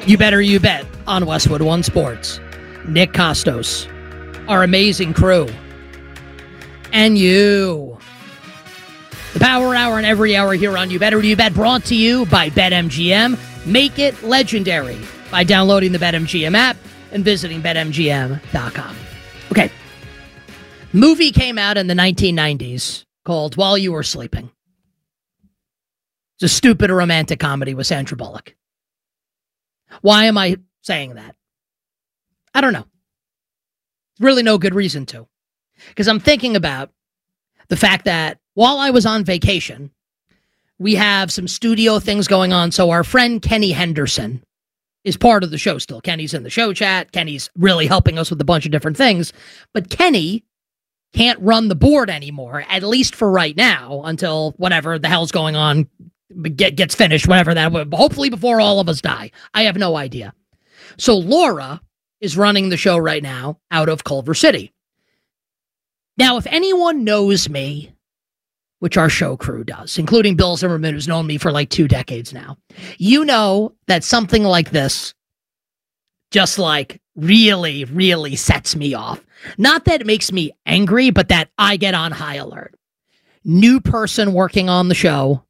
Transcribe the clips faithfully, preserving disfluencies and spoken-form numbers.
You better you bet on Westwood One Sports. Nick Costos, our amazing crew, and you. The Power Hour and every hour here on You Better You Bet, brought to you by BetMGM. Make it legendary by downloading the BetMGM app and visiting bet M G M dot com. Okay. Movie came out in the nineteen nineties called While You Were Sleeping. It's a stupid romantic comedy with Sandra Bullock. Why am I saying that? I don't know. Really no good reason to. Because I'm thinking about the fact that while I was on vacation, we have some studio things going on. So our friend Kenny Henderson is part of the show still. Kenny's in the show chat. Kenny's really helping us with a bunch of different things. But Kenny can't run the board anymore, at least for right now, until whatever the hell's going on Get, gets finished, whatever that would, hopefully before all of us die. I have no idea. So Laura is running the show right now out of Culver City. Now, if anyone knows me, which our show crew does, including Bill Zimmerman, who's known me for like two decades now, you know that something like this just like really, really sets me off. Not that it makes me angry, but that I get on high alert. New person working on the show,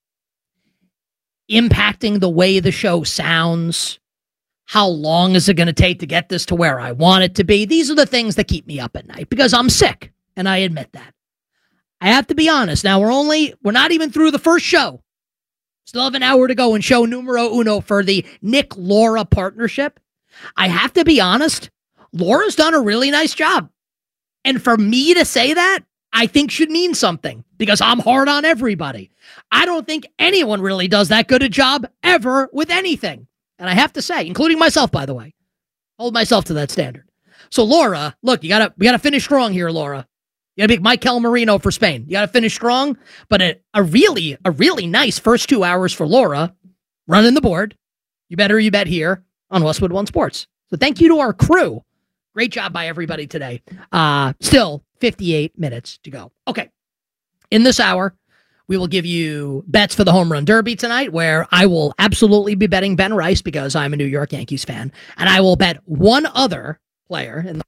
impacting the way the show sounds. How long is it going to take to get this to where I want it to be? These are the things that keep me up at night because I'm sick, and I admit that. I have to be honest. Now, we're only, we're not even through the first show. Still have an hour to go in show numero uno for the Nick-Laura partnership. I have to be honest. Laura's done a really nice job. And for me to say that, I think should mean something because I'm hard on everybody. I don't think anyone really does that good a job ever with anything. And I have to say, including myself, by the way, hold myself to that standard. So Laura, look, you gotta, we gotta finish strong here, Laura. You gotta be Mikel Marino for Spain. You gotta finish strong, but a, a really, a really nice first two hours for Laura running the board. You better, you bet here on Westwood One Sports. So thank you to our crew. Great job by everybody today. Uh, still fifty-eight minutes to go. Okay. In this hour, we will give you bets for the Home Run Derby tonight, where I will absolutely be betting Ben Rice because I'm a New York Yankees fan. And I will bet one other player, and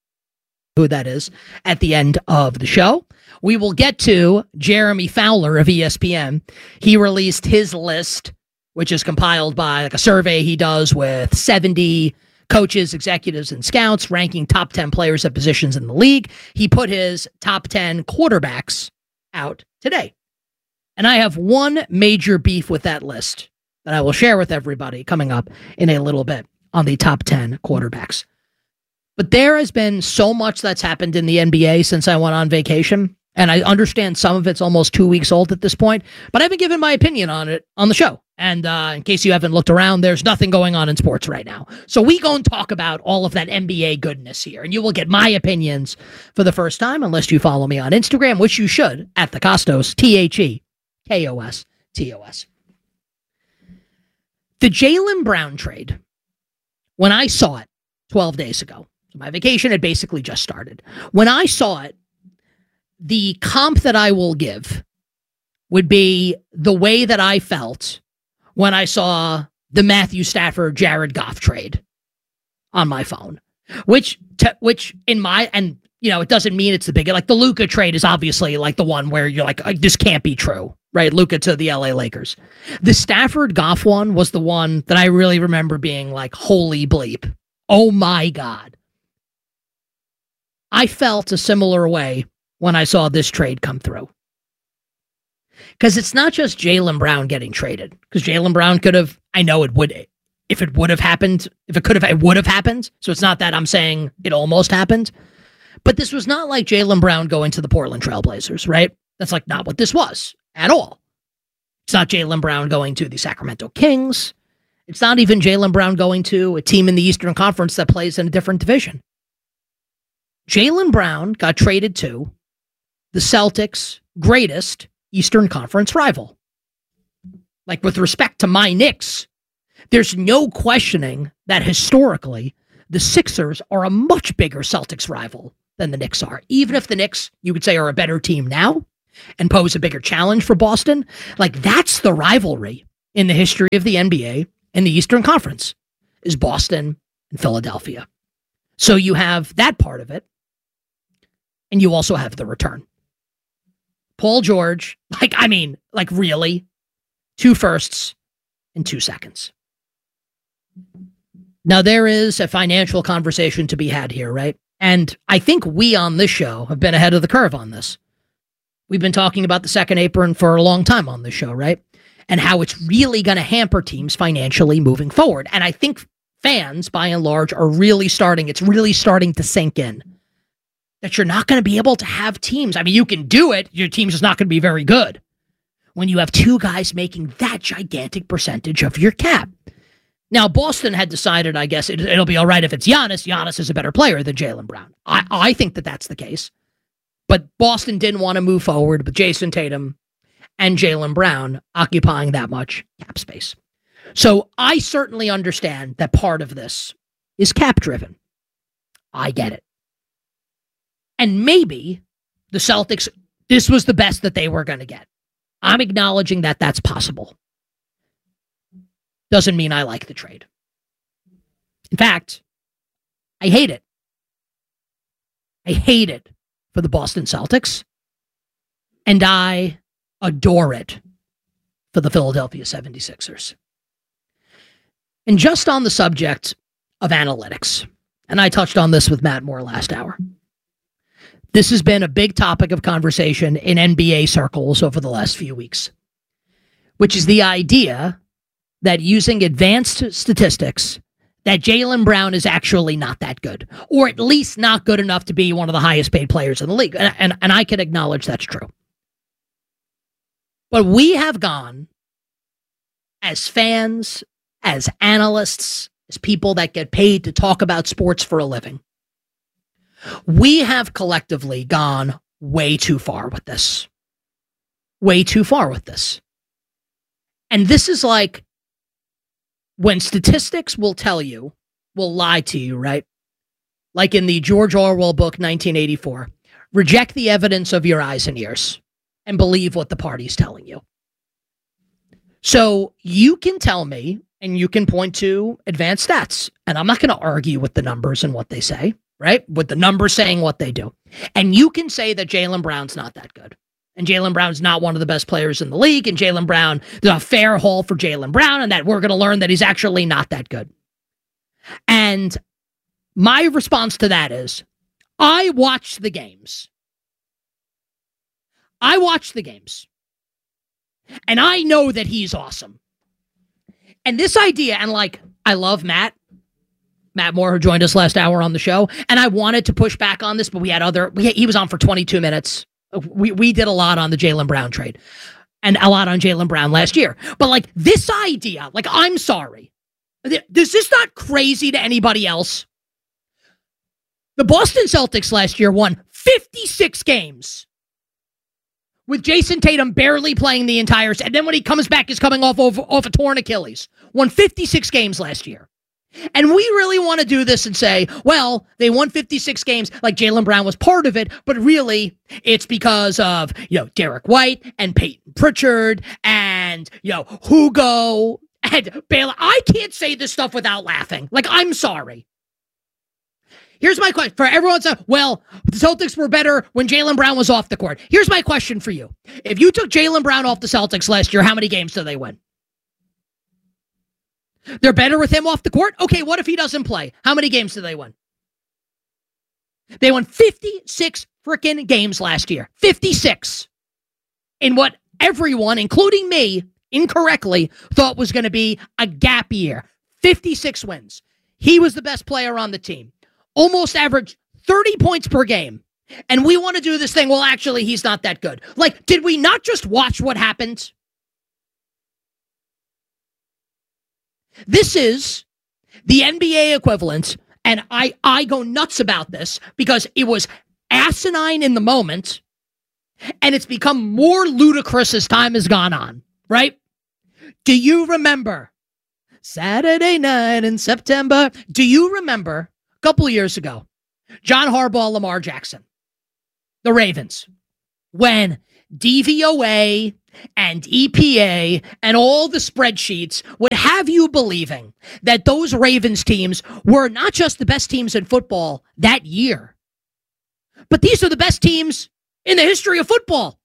who that is, at the end of the show. We will get to Jeremy Fowler of E S P N. He released his list, which is compiled by like a survey he does with seventy coaches, executives, and scouts, ranking top ten players at positions in the league. He put his top ten quarterbacks out today. And I have one major beef with that list that I will share with everybody coming up in a little bit on the top ten quarterbacks. But there has been so much that's happened in the N B A since I went on vacation. And I understand some of it's almost two weeks old at this point, but I haven't given my opinion on it on the show. And uh, in case you haven't looked around, there's nothing going on in sports right now. So we go and talk about all of that N B A goodness here, and you will get my opinions for the first time, unless you follow me on Instagram, which you should, at the Costos, T H E K O S T O S. The Jaylen Brown trade, when I saw it twelve days ago, so my vacation had basically just started. When I saw it, the comp that I will give would be the way that I felt when I saw the Matthew Stafford Jared Goff trade on my phone, which, t- which in my, and you know, it doesn't mean it's the big, like the Luka trade is obviously like the one where you're like, this can't be true, right? Luka to the L A Lakers. The Stafford Goff one was the one that I really remember being like, holy bleep. Oh my God. I felt a similar way when I saw this trade come through. Because it's not just Jaylen Brown getting traded. Because Jaylen Brown could have, I know it would, if it would have happened, if it could have, it would have happened. So it's not that I'm saying it almost happened. But this was not like Jaylen Brown going to the Portland Trailblazers, right? That's like not what this was at all. It's not Jaylen Brown going to the Sacramento Kings. It's not even Jaylen Brown going to a team in the Eastern Conference that plays in a different division. Jaylen Brown got traded to the Celtics' greatest Eastern Conference rival. Like, with respect to my Knicks, there's no questioning that historically the Sixers are a much bigger Celtics rival than the Knicks are. Even if the Knicks, you would say, are a better team now and pose a bigger challenge for Boston, like, that's the rivalry in the history of the N B A and the Eastern Conference. is Boston and Philadelphia. So you have that part of it, and you also have the return. Paul George, like, I mean, like really, two firsts and two seconds. Now, there is a financial conversation to be had here, right? And I think we on this show have been ahead of the curve on this. We've been talking about the second apron for a long time on this show, right? And how it's really going to hamper teams financially moving forward. And I think fans, by and large, are really starting, it's really starting to sink in that you're not going to be able to have teams. I mean, you can do it. Your team's just not going to be very good when you have two guys making that gigantic percentage of your cap. Now, Boston had decided, I guess, it, it'll be all right if it's Giannis. Giannis is a better player than Jaylen Brown. I, I think that that's the case. But Boston didn't want to move forward with Jason Tatum and Jaylen Brown occupying that much cap space. So I certainly understand that part of this is cap-driven. I get it. And maybe the Celtics, this was the best that they were going to get. I'm acknowledging that that's possible. Doesn't mean I like the trade. In fact, I hate it. I hate it for the Boston Celtics. And I adore it for the Philadelphia seventy-sixers. And just on the subject of analytics, and I touched on this with Matt Moore last hour, this has been a big topic of conversation in N B A circles over the last few weeks, which is the idea that using advanced statistics, that Jaylen Brown is actually not that good, or at least not good enough to be one of the highest paid players in the league. And, and, and I can acknowledge that's true. But we have gone, as fans, as analysts, as people that get paid to talk about sports for a living, we have collectively gone way too far with this. Way too far with this. And this is like when statistics will tell you, will lie to you, right? Like in the George Orwell book, nineteen eighty-four, reject the evidence of your eyes and ears and believe what the party's telling you. So you can tell me, and you can point to advanced stats, and I'm not going to argue with the numbers and what they say, right? With the numbers saying what they do. And you can say that Jaylen Brown's not that good. And Jaylen Brown's not one of the best players in the league. And Jaylen Brown, there's a fair haul for Jaylen Brown, and that we're going to learn that he's actually not that good. And my response to that is, I watch the games. I watch the games. And I know that he's awesome. And this idea, and like, I love Matt. Matt Moore, who joined us last hour on the show. And I wanted to push back on this, but we had other, we, he was on for twenty-two minutes. We we did a lot on the Jaylen Brown trade and a lot on Jaylen Brown last year. But like this idea, like, I'm sorry. Is this not crazy to anybody else? The Boston Celtics last year won fifty-six games with Jason Tatum barely playing the entire set. And then when he comes back, he's coming off, off, off a torn Achilles. Won fifty-six games last year. And we really want to do this and say, well, they won fifty-six games, like Jaylen Brown was part of it, but really it's because of, you know, Derek White and Peyton Pritchard and, you know, Hugo and Baylor. I can't say this stuff without laughing. Like, I'm sorry. Here's my question for everyone. Saying, well, the Celtics were better when Jaylen Brown was off the court. Here's my question for you. If you took Jaylen Brown off the Celtics last year, how many games do they win? They're better with him off the court? Okay, what if he doesn't play? How many games do they win? They won fifty-six freaking games last year. fifty-six. In what everyone, including me, incorrectly thought was going to be a gap year. fifty-six wins. He was the best player on the team. Almost averaged thirty points per game. And we want to do this thing, well, actually, he's not that good. Like, did we not just watch what happened? This is the N B A equivalent, and I, I go nuts about this because it was asinine in the moment, and it's become more ludicrous as time has gone on, right? Do you remember Saturday night in September? Do you remember a couple of years ago, John Harbaugh, Lamar Jackson, the Ravens, when D V O A and E P A and all the spreadsheets would have you believing that those Ravens teams were not just the best teams in football that year, but these are the best teams in the history of football.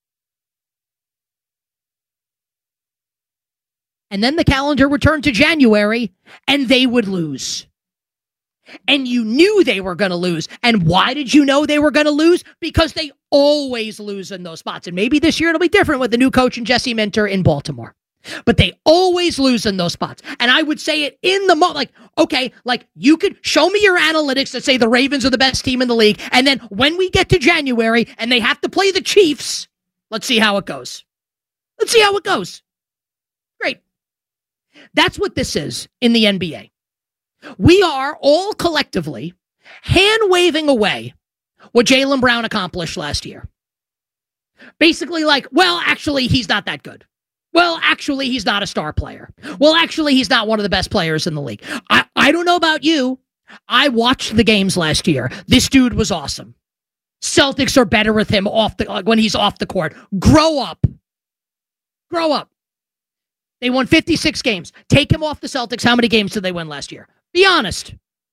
And then the calendar would turn to January and they would lose. And you knew they were going to lose. And why did you know they were going to lose? Because they always lose in those spots. And maybe this year it'll be different with the new coach and Jesse Minter in Baltimore. But they always lose in those spots. And I would say it in the moment, like, okay, like you could show me your analytics that say the Ravens are the best team in the league. And then when we get to January and they have to play the Chiefs, let's see how it goes. Let's see how it goes. Great. That's what this is in the N B A. We are all collectively hand-waving away what Jaylen Brown accomplished last year. Basically like, well, actually, he's not that good. Well, actually, he's not a star player. Well, actually, he's not one of the best players in the league. I, I don't know about you. I watched the games last year. This dude was awesome. Celtics are better with him off the like when he's off the court. Grow up. Grow up. They won fifty-six games. Take him off the Celtics. How many games did they win last year? Be honest.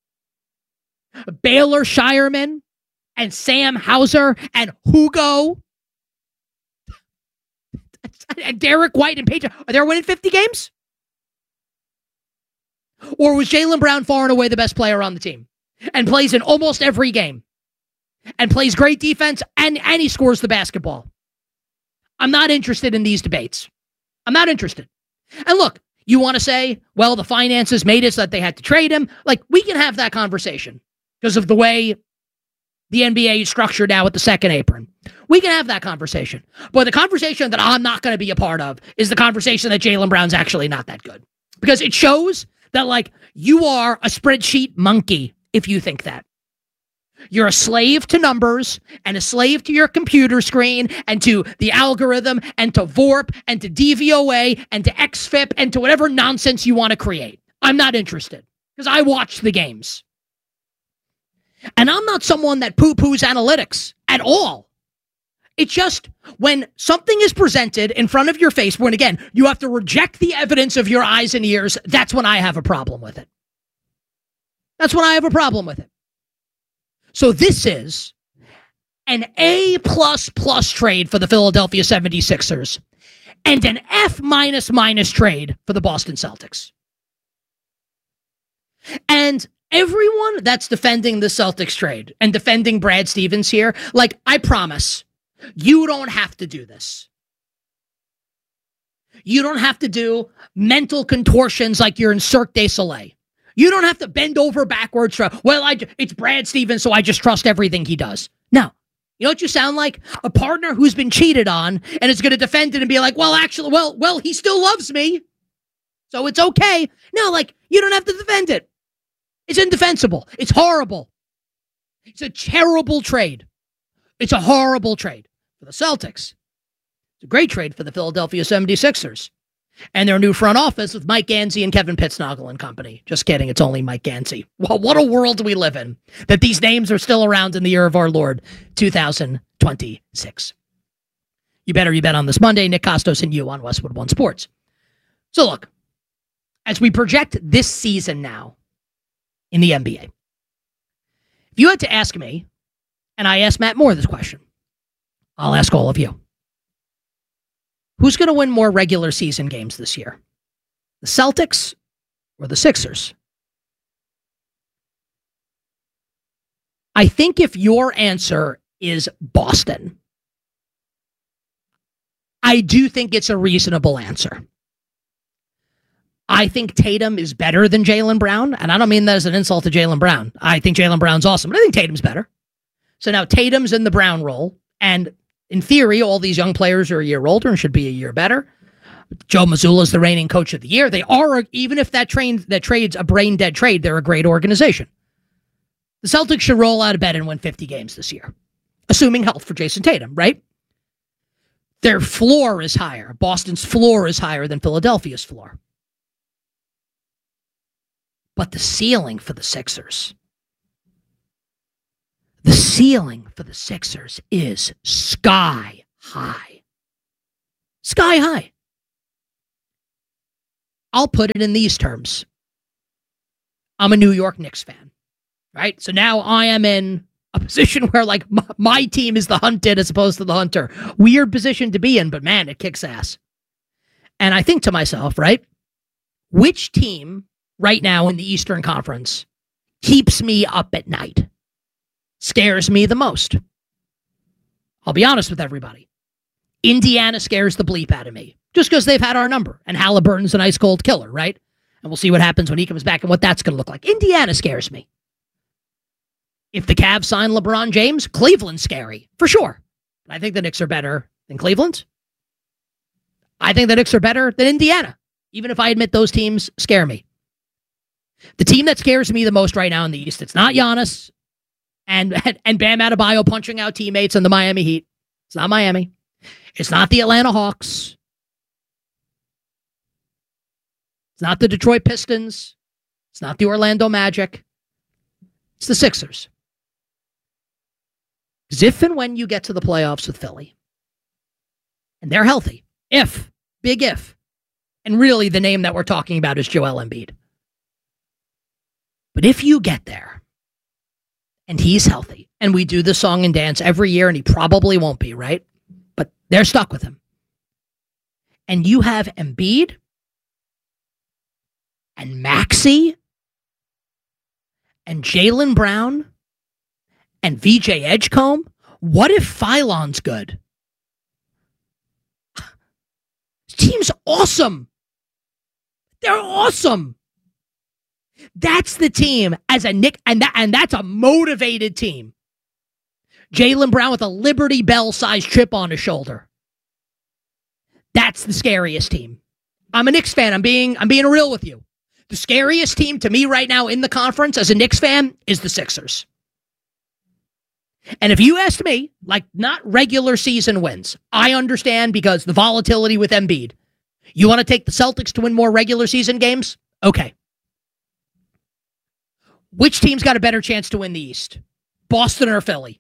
Baylor Shireman and Sam Hauser and Hugo and Derek White and Paige, are they winning fifty games? Or was Jaylen Brown far and away the best player on the team and plays in almost every game and plays great defense and, and he scores the basketball? I'm not interested in these debates. I'm not interested. And look, you want to say, well, the finances made it so that they had to trade him. Like, we can have that conversation because of the way the N B A is structured now with the second apron. We can have that conversation. But the conversation that I'm not going to be a part of is the conversation that Jaylen Brown's actually not that good. Because it shows that, like, you are a spreadsheet monkey if you think that. You're a slave to numbers and a slave to your computer screen and to the algorithm and to VORP and to D V O A and to X F I P and to whatever nonsense you want to create. I'm not interested because I watch the games. And I'm not someone that poo-poos analytics at all. It's just when something is presented in front of your face, when again, you have to reject the evidence of your eyes and ears, that's when I have a problem with it. That's when I have a problem with it. So this is an A plus plus trade for the Philadelphia seventy-sixers and an F minus minus trade for the Boston Celtics. And everyone that's defending the Celtics trade and defending Brad Stevens here, like, I promise, you don't have to do this. You don't have to do mental contortions like you're in Cirque du Soleil. You don't have to bend over backwards. For, well, I, it's Brad Stevens, so I just trust everything he does. No. You know what you sound like? A partner who's been cheated on and is going to defend it and be like, well, actually, well, well, he still loves me, so it's okay. No, like, you don't have to defend it. It's indefensible. It's horrible. It's a terrible trade. It's a horrible trade for the Celtics. It's a great trade for the Philadelphia seventy-sixers. And their new front office with Mike Gansey and Kevin Pittsnoggle and company. Just kidding, it's only Mike Gansey. Well, what a world we live in, that these names are still around in the year of our Lord, two thousand twenty-six. You better you bet on this Monday. Nick Costos and you on Westwood One Sports. So look, as we project this season now in the N B A, if you had to ask me, and I asked Matt Moore this question, I'll ask all of you. Who's going to win more regular season games this year? The Celtics or the Sixers? I think if your answer is Boston, I do think it's a reasonable answer. I think Tatum is better than Jaylen Brown, and I don't mean that as an insult to Jaylen Brown. I think Jaylen Brown's awesome, but I think Tatum's better. So now Tatum's in the Brown role, and in theory, all these young players are a year older and should be a year better. Joe Mazzulla is the reigning coach of the year. They are, even if that, train, that trade's a brain-dead trade, they're a great organization. The Celtics should roll out of bed and win fifty games this year, assuming health for Jason Tatum, right? Their floor is higher. Boston's floor is higher than Philadelphia's floor. But the ceiling for the Sixers, the ceiling for the Sixers is sky high. Sky high. I'll put it in these terms. I'm a New York Knicks fan, right? So now I am in a position where, like, my, my team is the hunted as opposed to the hunter. Weird position to be in, but man, it kicks ass. And I think to myself, right, which team right now in the Eastern Conference keeps me up at night, scares me the most? I'll be honest with everybody. Indiana scares the bleep out of me just because they've had our number, and Halliburton's an ice cold killer, right? And we'll see what happens when he comes back and what that's going to look like. Indiana scares me. If the Cavs sign LeBron James, Cleveland's scary, for sure. I think the Knicks are better than Cleveland. I think the Knicks are better than Indiana, even if I admit those teams scare me. The team that scares me the most right now in the East, it's not Giannis and, and, and Bam Adebayo punching out teammates in the Miami Heat. It's not Miami. It's not the Atlanta Hawks. It's not the Detroit Pistons. It's not the Orlando Magic. It's the Sixers. Because if and when you get to the playoffs with Philly, and they're healthy, if, big if, and really the name that we're talking about is Joel Embiid. But if you get there, and he's healthy, and we do the song and dance every year, and he probably won't be, right? But they're stuck with him. And you have Embiid and Maxey and Jaylen Brown and V J Edgecombe. What if Phylon's good? This team's awesome. They're awesome. That's the team as a Nick, and that and that's a motivated team. Jaylen Brown with a Liberty Bell-sized chip on his shoulder. That's the scariest team. I'm a Knicks fan. I'm being I'm being real with you. The scariest team to me right now in the conference as a Knicks fan is the Sixers. And if you asked me, like, not regular season wins, I understand because the volatility with Embiid. You want to take the Celtics to win more regular season games? Okay. Which team's got a better chance to win the East? Boston or Philly?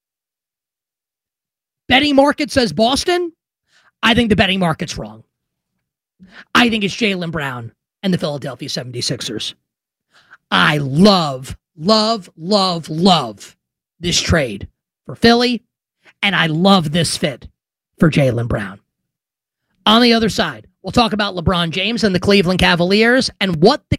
Betting market says Boston. I think the betting market's wrong. I think it's Jaylen Brown and the Philadelphia seventy-sixers. I love, love, love, love this trade for Philly, and I love this fit for Jaylen Brown. On the other side, we'll talk about LeBron James and the Cleveland Cavaliers and what the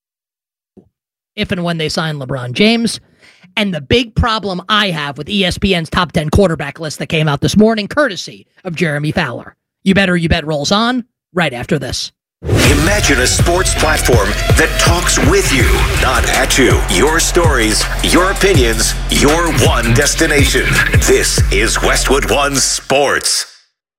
if and when they sign LeBron James, and the big problem I have with E S P N's top ten quarterback list that came out this morning, courtesy of Jeremy Fowler. You Bet or You Bet rolls on right after this. Imagine a sports platform that talks with you, not at you. Your stories, your opinions, your one destination. This is Westwood One Sports.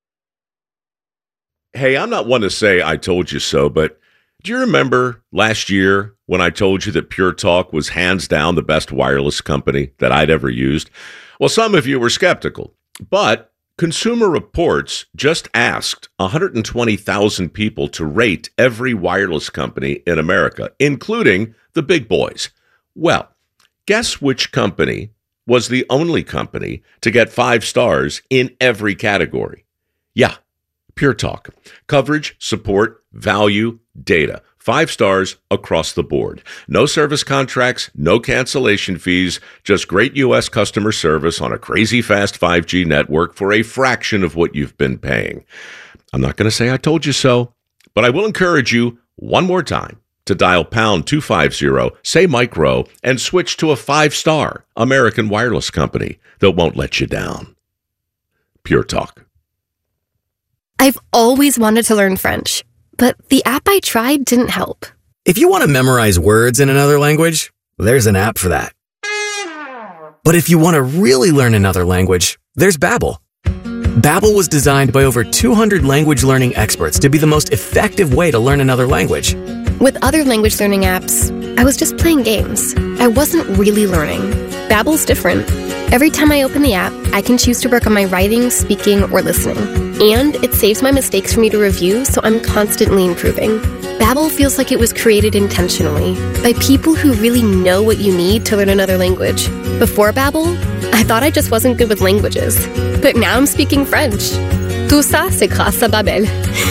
Hey, I'm not one to say I told you so, but do you remember last year when I told you that Pure Talk was hands down the best wireless company that I'd ever used? Well, some of you were skeptical, but Consumer Reports just asked one hundred twenty thousand people to rate every wireless company in America, including the big boys. Well, guess which company was the only company to get five stars in every category? Yeah, Pure Talk. Coverage, support, value, data. Five stars across the board. No service contracts, no cancellation fees, just great U S customer service on a crazy fast five G network for a fraction of what you've been paying. I'm not going to say I told you so, but I will encourage you one more time to dial pound two fifty, say micro, and switch to a five-star American wireless company that won't let you down. Pure Talk. I've always wanted to learn French, but the app I tried didn't help. If you want to memorize words in another language, there's an app for that. But if you want to really learn another language, there's Babbel. Babbel was designed by over two hundred language learning experts to be the most effective way to learn another language. With other language learning apps, I was just playing games. I wasn't really learning. Babbel's different. Every time I open the app, I can choose to work on my writing, speaking, or listening. And it saves my mistakes for me to review, so I'm constantly improving. Babbel feels like it was created intentionally by people who really know what you need to learn another language. Before Babbel, I thought I just wasn't good with languages. But now I'm speaking French. Tout ça, c'est grâce à Babbel.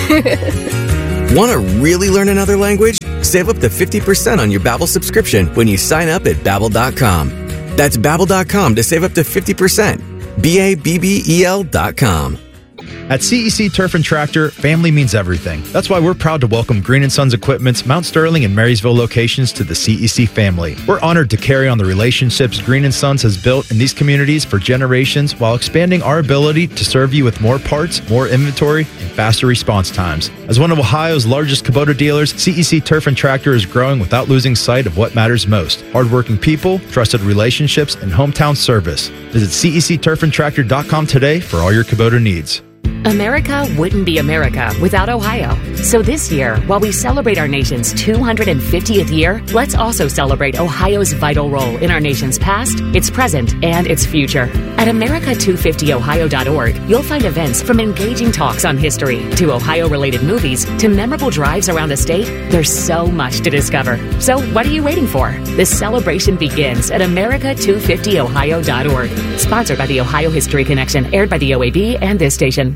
Want to really learn another language? Save up to fifty percent on your Babbel subscription when you sign up at babbel dot com. That's babbel dot com to save up to fifty percent. B A B B E L dot com. At C E C Turf and Tractor, family means everything. That's why we're proud to welcome Green and Sons Equipment's Mount Sterling and Marysville locations to the C E C family. We're honored to carry on the relationships Green and Sons has built in these communities for generations while expanding our ability to serve you with more parts, more inventory, and faster response times. As one of Ohio's largest Kubota dealers, C E C Turf and Tractor is growing without losing sight of what matters most: hardworking people, trusted relationships, and hometown service. Visit C E C turf and tractor dot com today for all your Kubota needs. America wouldn't be America without Ohio. So this year, while we celebrate our nation's two hundred fiftieth year, let's also celebrate Ohio's vital role in our nation's past, its present, and its future. At America two fifty ohio dot org, you'll find events from engaging talks on history to Ohio-related movies to memorable drives around the state. There's so much to discover. So what are you waiting for? The celebration begins at America two fifty ohio dot org. Sponsored by the Ohio History Connection, aired by the O A B and this station.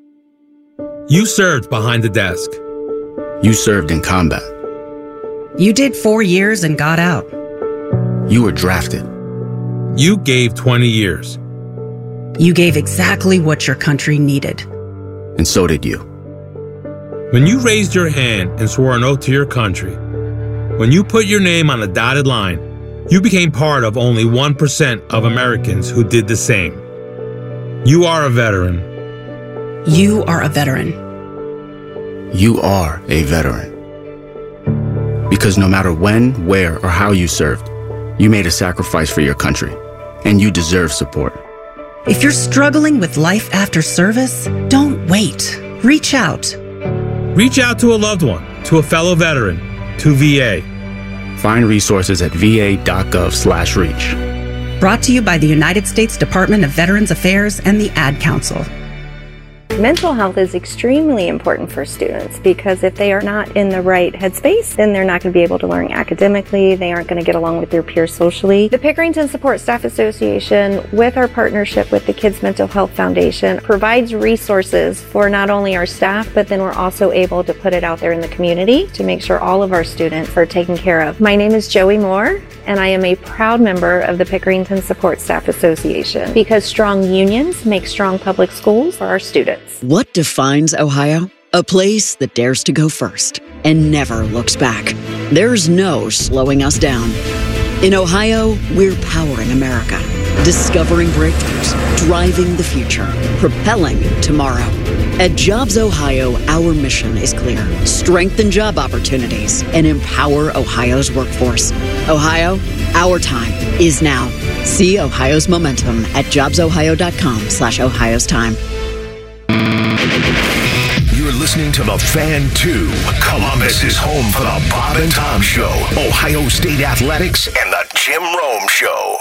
You served behind the desk. You served in combat. You did four years and got out. You were drafted. You gave twenty years. You gave exactly what your country needed. And so did you. When you raised your hand and swore an oath to your country, when you put your name on a dotted line, you became part of only one percent of Americans who did the same. You are a veteran. You are a veteran. You are a veteran. Because no matter when, where, or how you served, you made a sacrifice for your country, and you deserve support. If you're struggling with life after service, don't wait. Reach out. Reach out to a loved one, to a fellow veteran, to V A. Find resources at v a dot gov slash reach. Brought to you by the United States Department of Veterans Affairs and the Ad Council. Mental health is extremely important for students because if they are not in the right headspace, then they're not going to be able to learn academically. They aren't going to get along with their peers socially. The Pickerington Support Staff Association, with our partnership with the Kids Mental Health Foundation, provides resources for not only our staff, but then we're also able to put it out there in the community to make sure all of our students are taken care of. My name is Joey Moore, and I am a proud member of the Pickerington Support Staff Association because strong unions make strong public schools for our students. What defines Ohio? A place that dares to go first and never looks back. There's no slowing us down. In Ohio, we're powering America, discovering breakthroughs, driving the future, propelling tomorrow. At Jobs Ohio, our mission is clear: strengthen job opportunities and empower Ohio's workforce. Ohio, our time is now. See Ohio's momentum at jobs ohio dot com slash Ohio's time. You're listening to The Fan two. Columbus is home for the Bob and Tom Show, Ohio State Athletics, and the Jim Rome Show.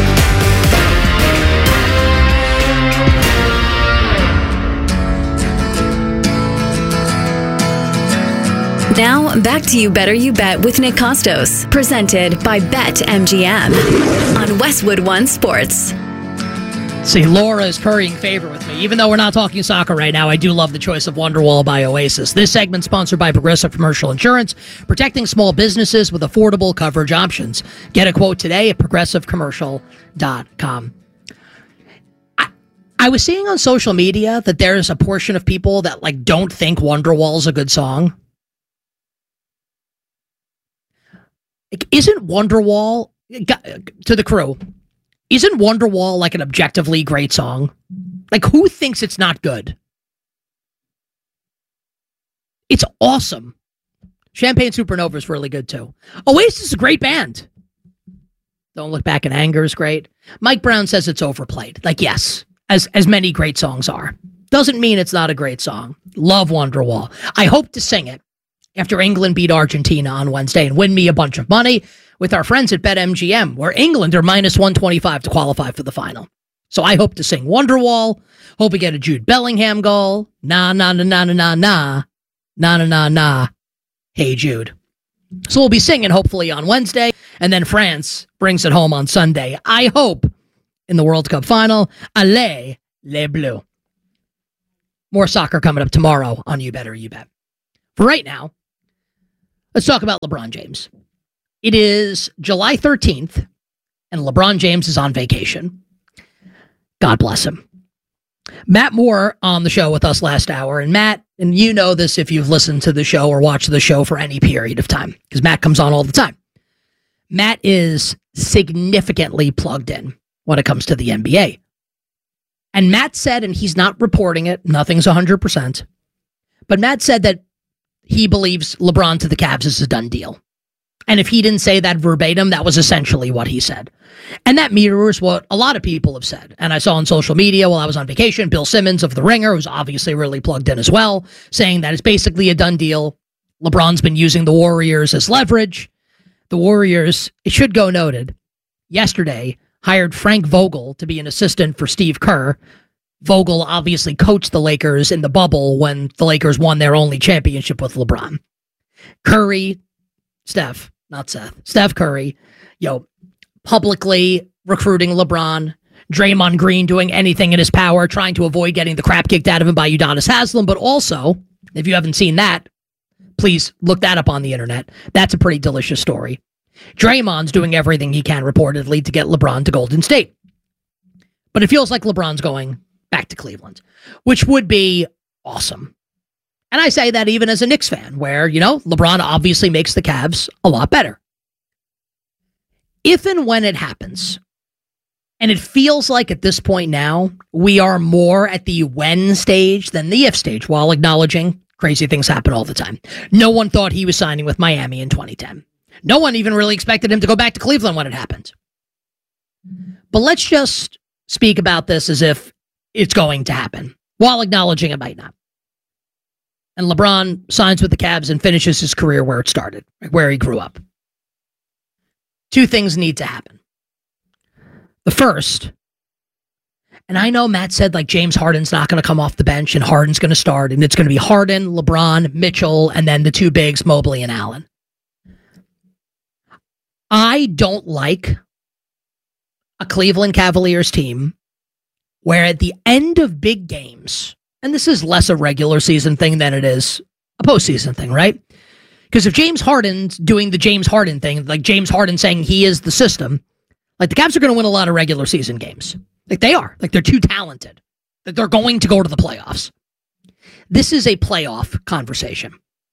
Now, back to You Better You Bet with Nick Costos, presented by BetMGM on Westwood One Sports. See, Laura is currying favor with me. Even though we're not talking soccer right now, I do love the choice of Wonderwall by Oasis. This segment sponsored by Progressive Commercial Insurance, protecting small businesses with affordable coverage options. Get a quote today at progressive commercial dot com. I, I was seeing on social media that there's a portion of people that like don't think Wonderwall's a good song. Like, isn't Wonderwall, to the crew, isn't Wonderwall like an objectively great song? Like, who thinks it's not good? It's awesome. Champagne Supernova is really good, too. Oasis is a great band. Don't Look Back in Anger is great. Mike Brown says it's overplayed. Like, yes, as, as many great songs are. Doesn't mean it's not a great song. Love Wonderwall. I hope to sing it after England beat Argentina on Wednesday and win me a bunch of money with our friends at BetMGM, where England are minus one twenty-five to qualify for the final. So I hope to sing Wonderwall. Hope we get a Jude Bellingham goal. Nah, nah, nah, nah, nah, nah, nah. Nah, nah, nah, nah. Hey, Jude. So we'll be singing hopefully on Wednesday, and then France brings it home on Sunday. I hope in the World Cup final. Allez, les Bleus. More soccer coming up tomorrow on You Better You Bet. For right now, let's talk about LeBron James. It is July thirteenth, and LeBron James is on vacation. God bless him. Matt Moore on the show with us last hour. And Matt, and you know this if you've listened to the show or watched the show for any period of time, because Matt comes on all the time. Matt is significantly plugged in when it comes to the N B A. And Matt said, and he's not reporting it, nothing's one hundred percent, but Matt said that he believes LeBron to the Cavs is a done deal. And if he didn't say that verbatim, that was essentially what he said. And that mirrors what a lot of people have said. And I saw on social media while I was on vacation, Bill Simmons of The Ringer, who's obviously really plugged in as well, saying that it's basically a done deal. LeBron's been using the Warriors as leverage. The Warriors, it should go noted, yesterday hired Frank Vogel to be an assistant for Steve Kerr. Vogel obviously coached the Lakers in the bubble when the Lakers won their only championship with LeBron. Curry, Steph, not Seth, Steph Curry, you know, publicly recruiting LeBron, Draymond Green doing anything in his power, trying to avoid getting the crap kicked out of him by Udonis Haslem. But also, if you haven't seen that, please look that up on the internet. That's a pretty delicious story. Draymond's doing everything he can reportedly to get LeBron to Golden State. But it feels like LeBron's going back to Cleveland, which would be awesome. And I say that even as a Knicks fan, where, you know, LeBron obviously makes the Cavs a lot better. If and when it happens, and it feels like at this point now, we are more at the when stage than the if stage, while acknowledging crazy things happen all the time. No one thought he was signing with Miami in twenty ten. No one even really expected him to go back to Cleveland when it happened. But let's just speak about this as if it's going to happen, while acknowledging it might not. And LeBron signs with the Cavs and finishes his career where it started, where he grew up. Two things need to happen. The first, and I know Matt said like James Harden's not going to come off the bench and Harden's going to start, and it's going to be Harden, LeBron, Mitchell, and then the two bigs, Mobley and Allen. I don't like a Cleveland Cavaliers team where at the end of big games, and this is less a regular season thing than it is a postseason thing, right? Because if James Harden's doing the James Harden thing, like James Harden saying he is the system, like the Cavs are going to win a lot of regular season games. Like they are. Like they're too talented. That they're going to go to the playoffs. This is a playoff conversation.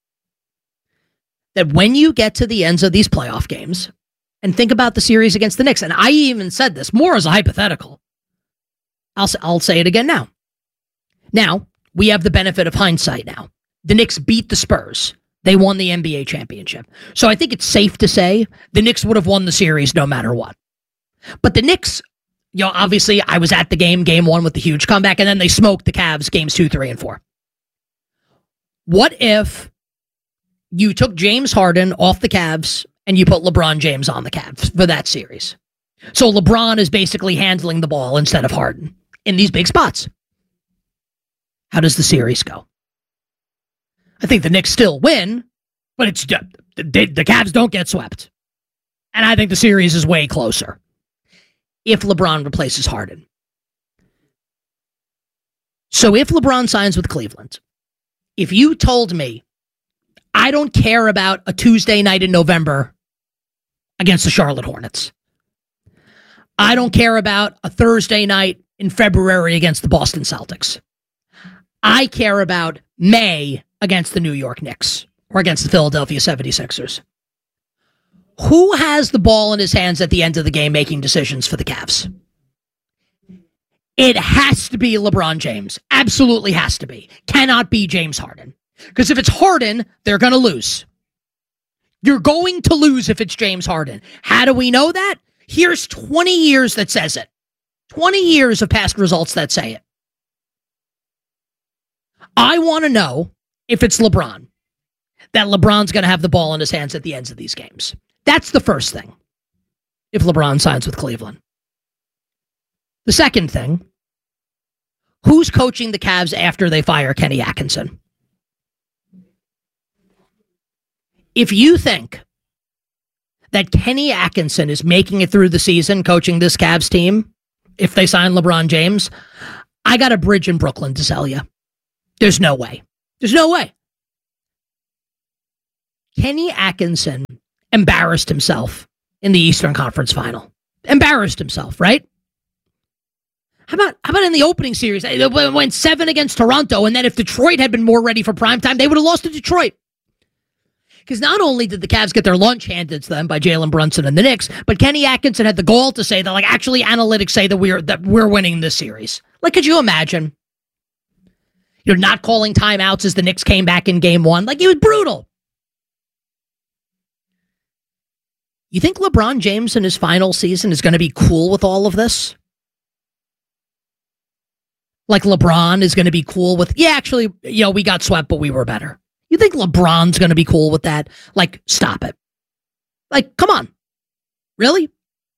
That when you get to the ends of these playoff games, and think about the series against the Knicks, and I even said this more as a hypothetical. I'll, I'll say it again now. Now, we have the benefit of hindsight now. The Knicks beat the Spurs. They won the N B A championship. So I think it's safe to say the Knicks would have won the series no matter what. But the Knicks, you know, obviously I was at the game, game one with the huge comeback, and then they smoked the Cavs games two, three, and four. What if you took James Harden off the Cavs and you put LeBron James on the Cavs for that series? So LeBron is basically handling the ball instead of Harden in these big spots. How does the series go? I think the Knicks still win, but it's the, the, the Cavs don't get swept. And I think the series is way closer if LeBron replaces Harden. So if LeBron signs with Cleveland, if you told me I don't care about a Tuesday night in November against the Charlotte Hornets, I don't care about a Thursday night in February against the Boston Celtics, I care about May against the New York Knicks or against the Philadelphia seventy-sixers. Who has the ball in his hands at the end of the game making decisions for the Cavs? It has to be LeBron James. Absolutely has to be. Cannot be James Harden. Because if it's Harden, they're going to lose. You're going to lose if it's James Harden. How do we know that? Here's twenty years that says it. twenty years of past results that say it. I want to know if it's LeBron, that LeBron's going to have the ball in his hands at the ends of these games. That's the first thing, if LeBron signs with Cleveland. The second thing, who's coaching the Cavs after they fire Kenny Atkinson? If you think that Kenny Atkinson is making it through the season coaching this Cavs team, if they sign LeBron James, I got a bridge in Brooklyn to sell you. There's no way. There's no way. Kenny Atkinson embarrassed himself in the Eastern Conference Final. Embarrassed himself, right? How about how about in the opening series? They went seven against Toronto, and then if Detroit had been more ready for primetime, they would have lost to Detroit. Because not only did the Cavs get their lunch handed to them by Jalen Brunson and the Knicks, but Kenny Atkinson had the gall to say that, like, actually analytics say that we're that we're winning this series. Like, could you imagine? You're not calling timeouts as the Knicks came back in game one. Like, it was brutal. You think LeBron James in his final season is going to be cool with all of this? Like LeBron is going to be cool with, yeah, actually, you know, we got swept, but we were better. You think LeBron's going to be cool with that? Like, stop it. Like, come on. Really?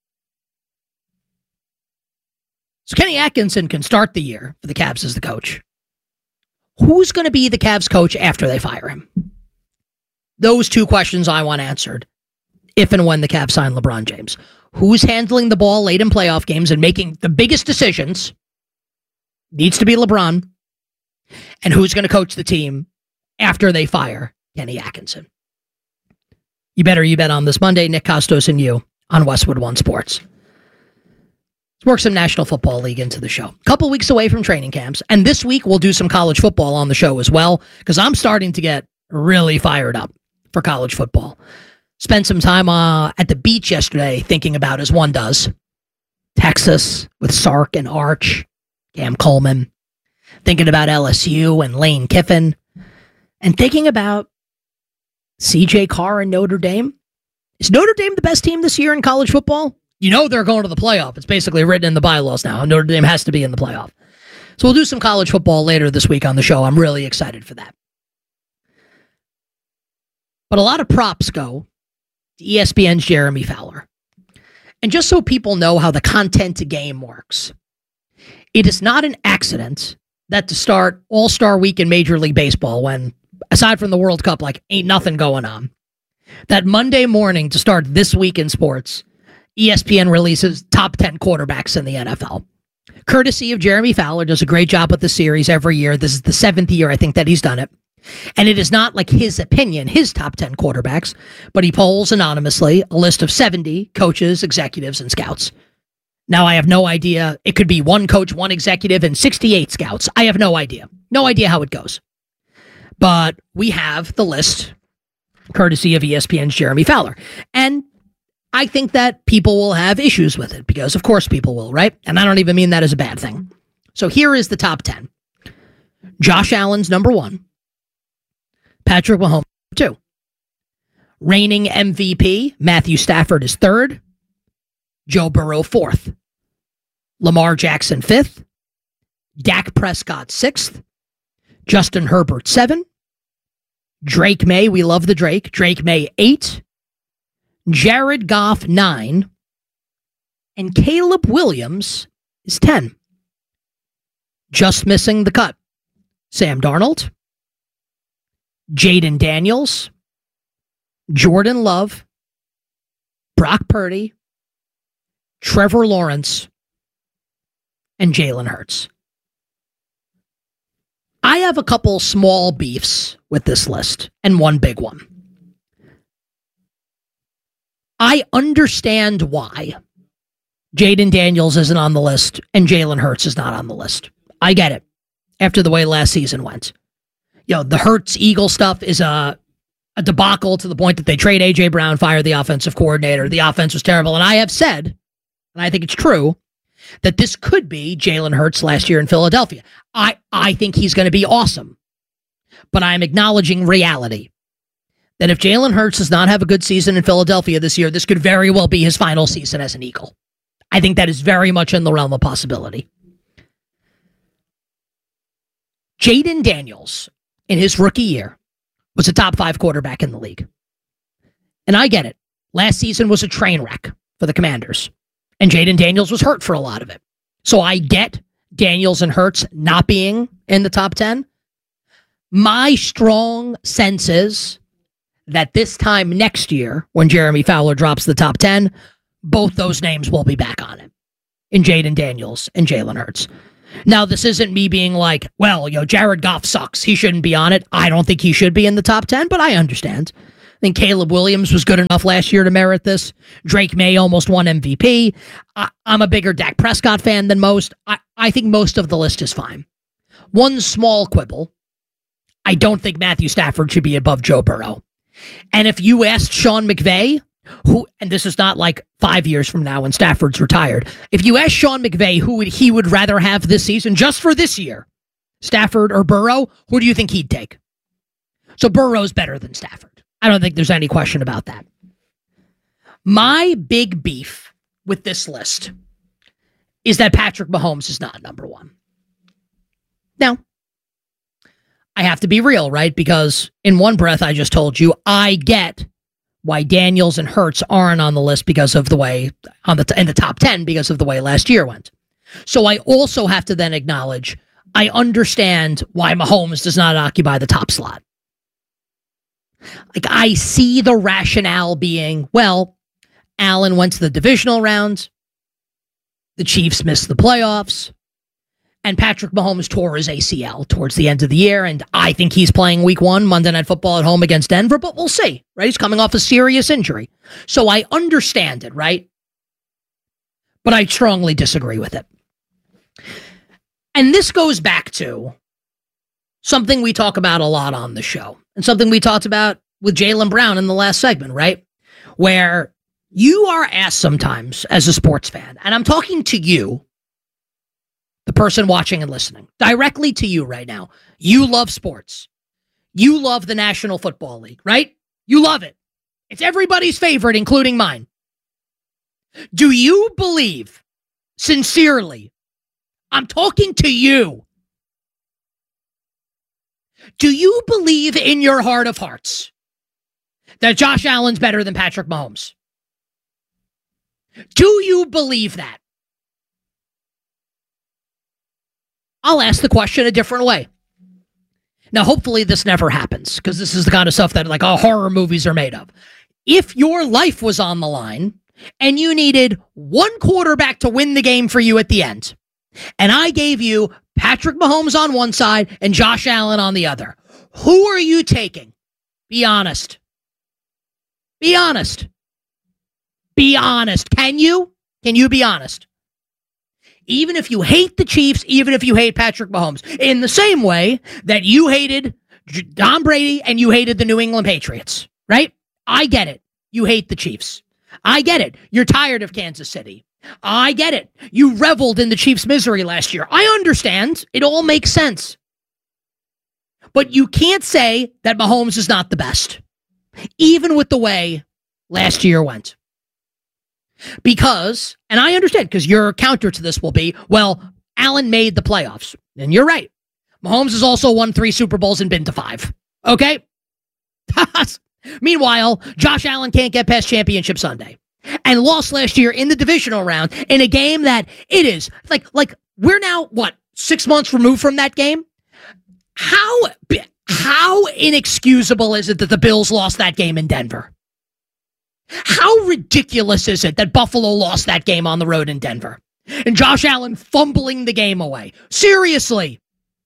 So Kenny Atkinson can start the year for the Cavs as the coach. Who's going to be the Cavs coach after they fire him? Those two questions I want answered if and when the Cavs sign LeBron James. Who's handling the ball late in playoff games and making the biggest decisions? Needs to be LeBron. And who's going to coach the team after they fire Kenny Atkinson? You better you bet on this Monday. Nick Kostos and you on Westwood One Sports. Let's work some National Football League into the show. A couple weeks away from training camps. And this week we'll do some college football on the show as well, because I'm starting to get really fired up for college football. Spent some time uh, at the beach yesterday thinking about, as one does, Texas with Sark and Arch, Cam Coleman, thinking about L S U and Lane Kiffin, and thinking about C J Carr and Notre Dame. Is Notre Dame the best team this year in college football? You know they're going to the playoff. It's basically written in the bylaws now. Notre Dame has to be in the playoff. So we'll do some college football later this week on the show. I'm really excited for that. But a lot of props go to E S P N's Jeremy Fowler. And just so people know how the content to game works, it is not an accident that to start All-Star Week in Major League Baseball, when, aside from the World Cup, like, ain't nothing going on, that Monday morning to start this week in sports, E S P N releases top ten quarterbacks in the N F L. Courtesy of Jeremy Fowler, does a great job with the series every year. This is the seventh year, I think, that he's done it. And it is not like his opinion, his top ten quarterbacks, but he polls anonymously a list of seventy coaches, executives, and scouts. Now, I have no idea. It could be one coach, one executive, and sixty-eight scouts. I have no idea. No idea how it goes. But we have the list, courtesy of E S P N's Jeremy Fowler. And I think that people will have issues with it, because of course people will, right? And I don't even mean that as a bad thing. So here is the top ten. Josh Allen's number one. Patrick Mahomes, two. Reigning M V P, Matthew Stafford is third. Joe Burrow, fourth. Lamar Jackson, fifth. Dak Prescott, sixth. Justin Herbert, seven. Drake May, we love the Drake. Drake May, eight. Jared Goff, nine. And Caleb Williams is ten. Just missing the cut. Sam Darnold. Jaden Daniels, Jordan Love, Brock Purdy, Trevor Lawrence, and Jalen Hurts. I have a couple small beefs with this list, and one big one. I understand why Jaden Daniels isn't on the list and Jalen Hurts is not on the list. I get it, after the way last season went. You know, the Hurts Eagle stuff is a, a debacle to the point that they trade A J Brown, fire the offensive coordinator. The offense was terrible. And I have said, and I think it's true, that this could be Jalen Hurts last year in Philadelphia. I, I think he's going to be awesome. But I'm acknowledging reality. That if Jalen Hurts does not have a good season in Philadelphia this year, this could very well be his final season as an Eagle. I think that is very much in the realm of possibility. Jaden Daniels, in his rookie year, was a top five quarterback in the league. And I get it. Last season was a train wreck for the Commanders. And Jaden Daniels was hurt for a lot of it. So I get Daniels and Hurts not being in the top ten. My strong sense is that this time next year, when Jeremy Fowler drops the top ten, both those names will be back on it. In Jaden Daniels and Jalen Hurts. Now, this isn't me being like, well, you know, Jared Goff sucks. He shouldn't be on it. I don't think he should be in the top ten, but I understand. I think Caleb Williams was good enough last year to merit this. Drake May almost won M V P. I, I'm a bigger Dak Prescott fan than most. I, I think most of the list is fine. One small quibble. I don't think Matthew Stafford should be above Joe Burrow. And if you asked Sean McVay, who, and this is not like five years from now when Stafford's retired, if you asked Sean McVay who would he would rather have this season, just for this year, Stafford or Burrow, who do you think he'd take? So Burrow's better than Stafford. I don't think there's any question about that. My big beef with this list is that Patrick Mahomes is not number one. Now, I have to be real, right? Because in one breath, I just told you, I get why Daniels and Hurts aren't on the list because of the way, on the in the top ten, because of the way last year went. So I also have to then acknowledge, I understand why Mahomes does not occupy the top slot. Like, I see the rationale being, well, Allen went to the divisional round, the Chiefs missed the playoffs, and Patrick Mahomes tore his A C L towards the end of the year, and I think he's playing week one, Monday Night Football at home against Denver, but we'll see, right? He's coming off a serious injury. So I understand it, right? But I strongly disagree with it. And this goes back to something we talk about a lot on the show, and something we talked about with Jaylen Brown in the last segment, right? Where you are asked sometimes as a sports fan, and I'm talking to you, the person watching and listening, directly to you right now. You love sports. You love the National Football League, right? You love it. It's everybody's favorite, including mine. Do you believe, sincerely, I'm talking to you, do you believe in your heart of hearts that Josh Allen's better than Patrick Mahomes? Do you believe that? I'll ask the question a different way. Now, hopefully this never happens, because this is the kind of stuff that like oh, horror movies are made of. If your life was on the line and you needed one quarterback to win the game for you at the end, and I gave you Patrick Mahomes on one side and Josh Allen on the other, who are you taking? Be honest. Be honest. Be honest. Can you? Can you be honest? Even if you hate the Chiefs, even if you hate Patrick Mahomes, in the same way that you hated Tom Brady and you hated the New England Patriots, right? I get it. You hate the Chiefs. I get it. You're tired of Kansas City. I get it. You reveled in the Chiefs' misery last year. I understand. It all makes sense. But you can't say that Mahomes is not the best, even with the way last year went. Because, and I understand, because your counter to this will be, well, Allen made the playoffs. And you're right. Mahomes has also won three Super Bowls and been to five. Okay? Meanwhile, Josh Allen can't get past Championship Sunday and lost last year in the divisional round in a game that it is, like, like we're now, what, six months removed from that game? How, how inexcusable is it that the Bills lost that game in Denver? How ridiculous is it that Buffalo lost that game on the road in Denver? And Josh Allen fumbling the game away. Seriously.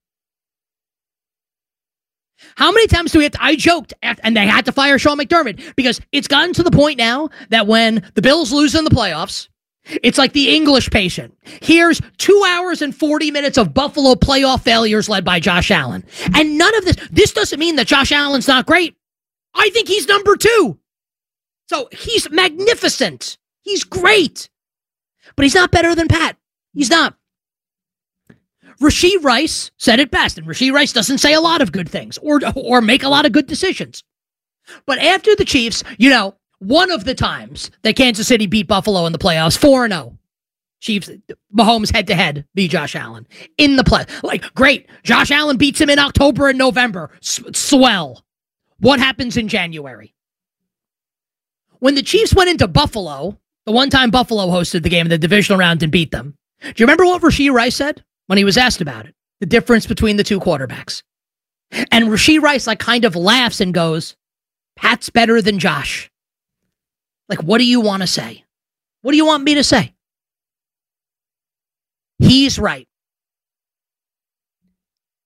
How many times do we have to, I joked, and they had to fire Sean McDermott, because it's gotten to the point now that when the Bills lose in the playoffs, it's like the English patient. Here's two hours and forty minutes of Buffalo playoff failures led by Josh Allen. And none of this, this doesn't mean that Josh Allen's not great. I think he's number two. So he's magnificent. He's great. But he's not better than Pat. He's not. Rashee Rice said it best, and Rashee Rice doesn't say a lot of good things or, or make a lot of good decisions. But after the Chiefs, you know, one of the times that Kansas City beat Buffalo in the playoffs, four and oh. Chiefs, Mahomes head-to-head beat Josh Allen in the play. Like, great. Josh Allen beats him in October and November. S- swell. What happens in January? When the Chiefs went into Buffalo, the one time Buffalo hosted the game in the divisional round and beat them, do you remember what Rashee Rice said when he was asked about it? The difference between the two quarterbacks. And Rashee Rice like kind of laughs and goes, Pat's better than Josh. Like, what do you want to say? What do you want me to say? He's right.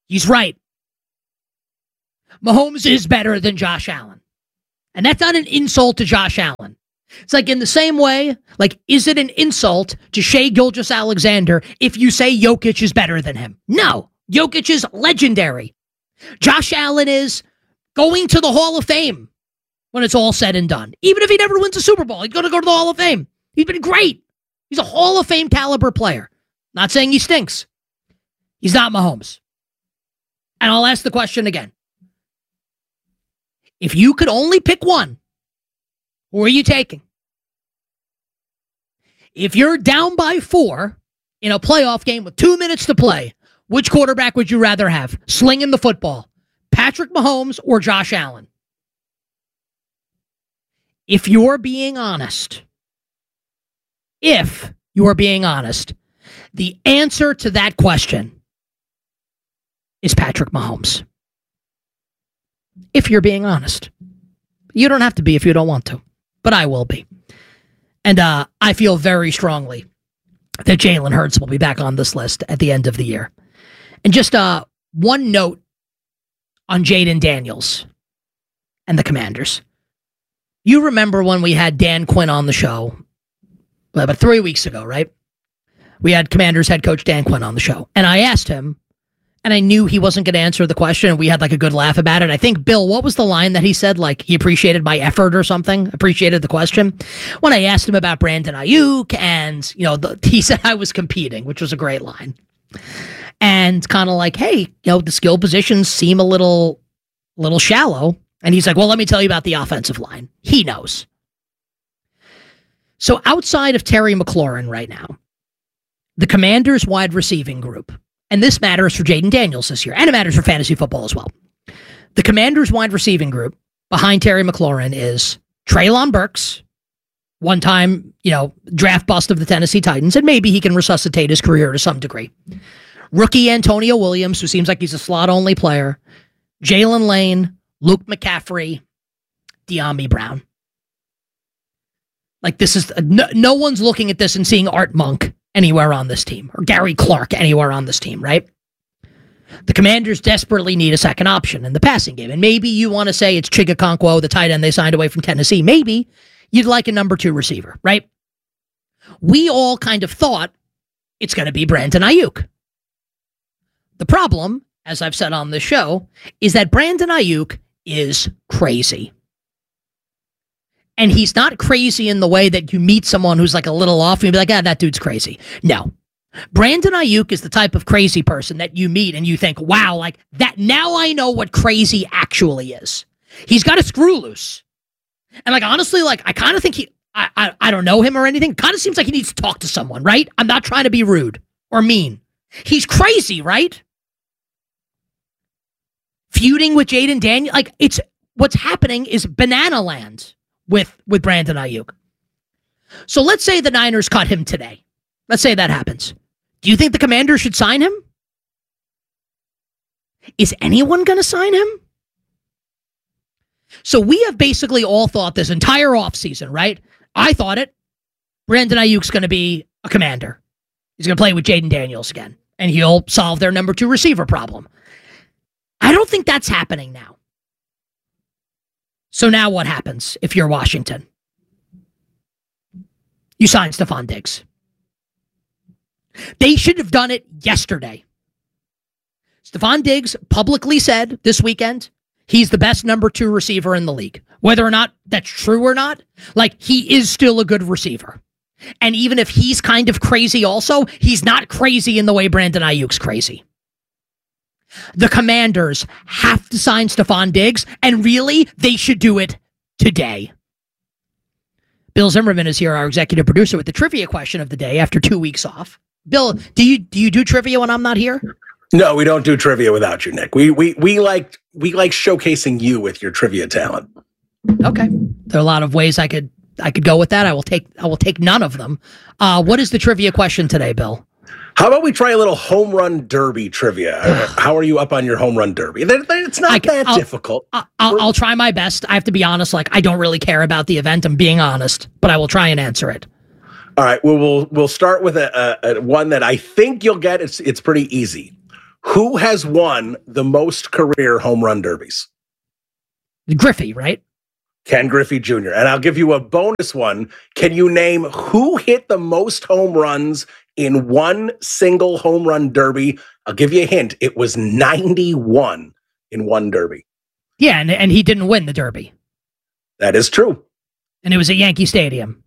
He's right. Mahomes is better than Josh Allen. And that's not an insult to Josh Allen. It's like in the same way, like, is it an insult to Shai Gilgeous-Alexander if you say Jokic is better than him? No. Jokic is legendary. Josh Allen is going to the Hall of Fame when it's all said and done. Even if he never wins a Super Bowl, he's going to go to the Hall of Fame. He's been great. He's a Hall of Fame caliber player. Not saying he stinks. He's not Mahomes. And I'll ask the question again. If you could only pick one, who are you taking? If you're down by four in a playoff game with two minutes to play, which quarterback would you rather have slinging the football? Patrick Mahomes or Josh Allen? If you're being honest, if you're being honest, the answer to that question is Patrick Mahomes. If you're being honest. You don't have to be if you don't want to, but I will be. And uh, I feel very strongly that Jalen Hurts will be back on this list at the end of the year. And just uh, one note on Jaden Daniels and the Commanders. You remember when we had Dan Quinn on the show about three weeks ago, right? We had Commanders head coach Dan Quinn on the show. And I asked him, and I knew he wasn't going to answer the question, and we had like a good laugh about it. I think, Bill, what was the line that he said? Like, he appreciated my effort or something? Appreciated the question? When I asked him about Brandon Ayuk, and, you know, the, he said I was competing, which was a great line. And kind of like, hey, you know, the skill positions seem a little, little shallow. And he's like, well, let me tell you about the offensive line. He knows. So outside of Terry McLaurin right now, the Commanders wide receiving group, and this matters for Jaden Daniels this year, and it matters for fantasy football as well. The Commanders wide receiving group behind Terry McLaurin is Treylon Burks, one-time, you know, draft bust of the Tennessee Titans, and maybe he can resuscitate his career to some degree. Rookie Antonio Williams, who seems like he's a slot-only player. Jalen Lane, Luke McCaffrey, De'Ami Brown. Like, this is, no, no one's looking at this and seeing Art Monk anywhere on this team, or Gary Clark anywhere on this team, right? The Commanders desperately need a second option in the passing game. And maybe you want to say it's Chigakonkwo, the tight end they signed away from Tennessee. Maybe you'd like a number two receiver, right? We all kind of thought it's going to be Brandon Ayuk. The problem, as I've said on this show, is that Brandon Ayuk is crazy. And he's not crazy in the way that you meet someone who's like a little off and you be like, ah, that dude's crazy. No. Brandon Ayuk is the type of crazy person that you meet and you think, wow, like that, now I know what crazy actually is. He's got a screw loose. And like, honestly, like, I kind of think he, I, I, I don't know him or anything. Kind of seems like he needs to talk to someone, right? I'm not trying to be rude or mean. He's crazy, right? Feuding with Jaden Daniels. Like, it's, what's happening is banana land with, with Brandon Ayuk. So let's say the Niners cut him today. Let's say that happens. Do you think the Commanders should sign him? Is anyone going to sign him? So we have basically all thought this entire offseason, right? I thought it. Brandon Ayuk's going to be a Commander. He's going to play with Jaden Daniels again, and he'll solve their number two receiver problem. I don't think that's happening now. So now what happens if you're Washington? You sign Stephon Diggs. They should have done it yesterday. Stephon Diggs publicly said this weekend he's the best number two receiver in the league. Whether or not that's true or not, like, he is still a good receiver. And even if he's kind of crazy also, he's not crazy in the way Brandon Ayuk's crazy. The Commanders have to sign Stephon Diggs, and really, they should do it today. Bill Zimmerman is here, our executive producer, with the trivia question of the day after two weeks off. Bill, do you do you do trivia when I'm not here? No, we don't do trivia without you, Nick. We we we like we like showcasing you with your trivia talent. Okay, there are a lot of ways I could I could go with that. I will take I will take none of them. Uh, what is the trivia question today, Bill? How about we try a little home run derby trivia? How are you up on your home run derby? It's not can, that I'll, difficult. I'll, I'll, I'll try my best. I have to be honest. Like, I don't really care about the event. I'm being honest, but I will try and answer it. All right. Well, we'll we'll start with a, a, a one that I think you'll get. It's it's pretty easy. Who has won the most career home run derbies? Griffey, right? Ken Griffey Junior And I'll give you a bonus one. Can you name who hit the most home runs in one single home run derby? I'll give you a hint. It was ninety-one in one derby. Yeah, and, and he didn't win the derby. That is true. And it was at Yankee Stadium.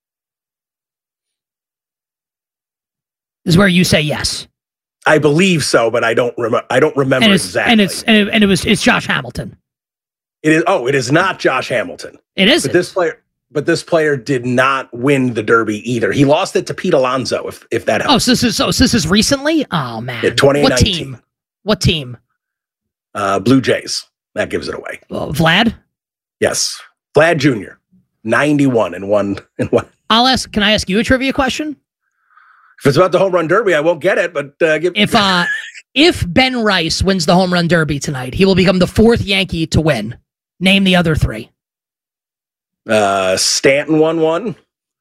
This is where you say yes. I believe so, but I don't remember. I don't remember and it's, exactly. And it's and it, and it was it's Josh Hamilton. It is. Oh, it is not Josh Hamilton. It is. But this player, but this player did not win the derby either. He lost it to Pete Alonso. If if that helps. Oh, so this is so, so this is recently. Oh man, yeah, twenty nineteen. What team? What team? Uh, Blue Jays. That gives it away. Uh, Vlad. Yes, Vlad Junior ninety-one in one in one. I'll ask. Can I ask you a trivia question? If it's about the home run derby, I won't get it. But uh, give, if uh, if Ben Rice wins the home run derby tonight, he will become the fourth Yankee to win. Name the other three. Uh, Stanton won one.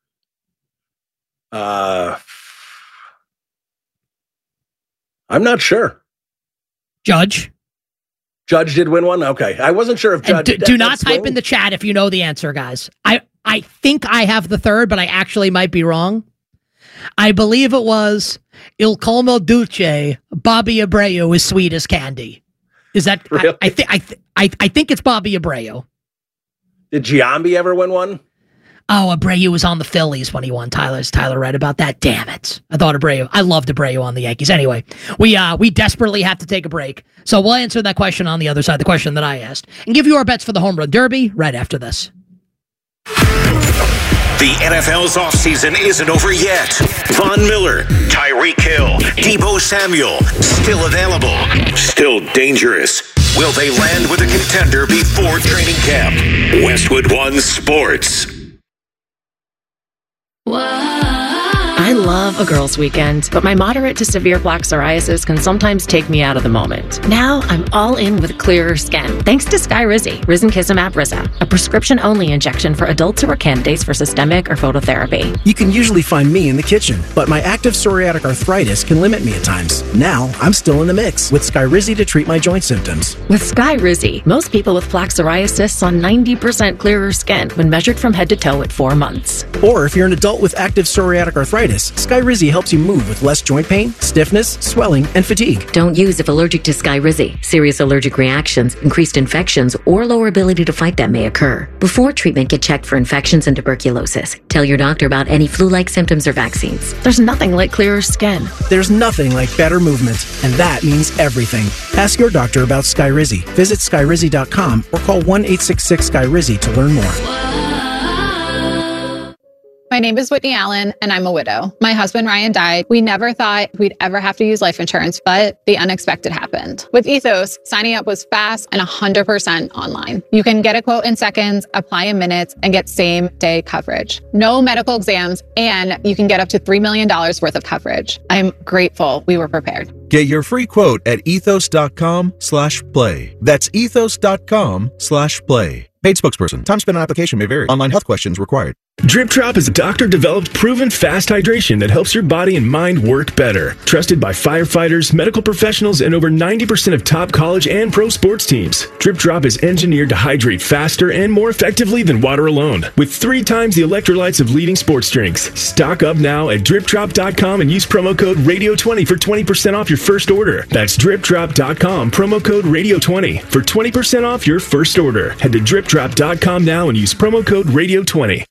Uh, I'm not sure. Judge. Judge did win one? Okay. I wasn't sure if Judge... Do, do not type in the chat if you know the answer, guys. I, I think I have the third, but I actually might be wrong. I believe it was Il Colmo Duce, Bobby Abreu is sweet as candy. Is that... Really? I, I, th- I, th- I, I think it's Bobby Abreu. Did Giambi ever win one? Oh, Abreu was on the Phillies when he won. Tyler's Tyler right about that. Damn it. I thought Abreu. I loved Abreu on the Yankees. Anyway, we uh we desperately have to take a break. So we'll answer that question on the other side, the question that I asked, and give you our bets for the home run derby right after this. The N F L's offseason isn't over yet. Von Miller, Tyreek Hill, Deebo Samuel, still available, still dangerous. Will they land with a contender before training camp? Westwood One Sports. I love a girls' weekend, but my moderate to severe plaque psoriasis can sometimes take me out of the moment. Now I'm all in with clearer skin, thanks to Skyrizi, Risankizumab Rizza, a prescription-only injection for adults who are candidates for systemic or phototherapy. You can usually find me in the kitchen, but my active psoriatic arthritis can limit me at times. Now I'm still in the mix with Skyrizi to treat my joint symptoms. With Skyrizi, most people with plaque psoriasis saw ninety percent clearer skin when measured from head to toe at four months. Or if you're an adult with active psoriatic arthritis, Skyrizi helps you move with less joint pain, stiffness, swelling, and fatigue. Don't use if allergic to Skyrizi. Serious allergic reactions, increased infections, or lower ability to fight them may occur. Before treatment, get checked for infections and tuberculosis. Tell your doctor about any flu-like symptoms or vaccines. There's nothing like clearer skin. There's nothing like better movement, and that means everything. Ask your doctor about Skyrizi. Visit Skyrizi dot com or call one eight six six Skyrizi to learn more. My name is Whitney Allen, and I'm a widow. My husband, Ryan, died. We never thought we'd ever have to use life insurance, but the unexpected happened. With Ethos, signing up was fast and one hundred percent online. You can get a quote in seconds, apply in minutes, and get same-day coverage. No medical exams, and you can get up to three million dollars worth of coverage. I'm grateful we were prepared. Get your free quote at ethos.com slash play. That's ethos.com slash play. Paid spokesperson. Time spent on application may vary. Online health questions required. Drip Drop is a doctor-developed, proven fast hydration that helps your body and mind work better. Trusted by firefighters, medical professionals, and over ninety percent of top college and pro sports teams. Drip Drop is engineered to hydrate faster and more effectively than water alone, with three times the electrolytes of leading sports drinks. Stock up now at drip drop dot com and use promo code radio twenty for twenty percent off your first order. That's drip drop dot com, promo code radio twenty for twenty percent off your first order. Head to drip drop dot com now and use promo code radio twenty.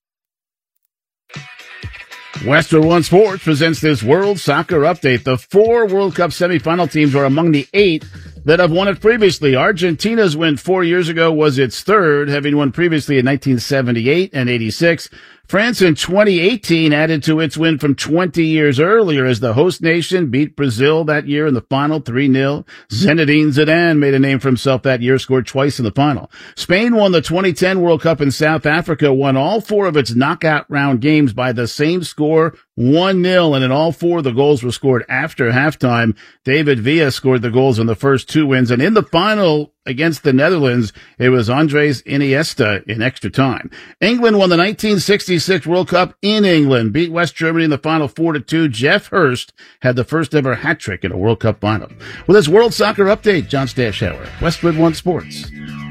Westwood One Sports presents this World Soccer Update. The four World Cup semifinal teams are among the eight that have won it previously. Argentina's win four years ago was its third, having won previously in nineteen seventy-eight and eighty-six. France in twenty eighteen added to its win from twenty years earlier as the host nation beat Brazil that year in the final three nil. Zinedine Zidane made a name for himself that year, scored twice in the final. Spain won the twenty ten World Cup in South Africa, won all four of its knockout round games by the same score, one nil, and in all four the goals were scored after halftime. David Villa scored the goals in the first two wins, and in the final against the Netherlands. It was Andres Iniesta in extra time. England won the nineteen sixty-six World Cup in England, beat West Germany in the final four to two. Jeff Hurst had the first ever hat trick in a World Cup final. With his World Soccer Update, John Stashower, Westwood One Sports.